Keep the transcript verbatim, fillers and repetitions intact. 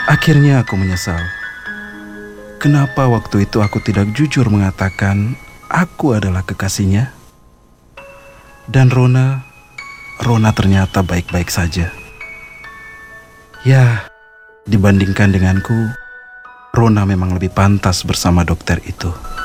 Akhirnya aku menyesal. Kenapa waktu itu aku tidak jujur mengatakan aku adalah kekasihnya? Dan Rona, Rona ternyata baik-baik saja. Ya, dibandingkan denganku, Rona memang lebih pantas bersama dokter itu.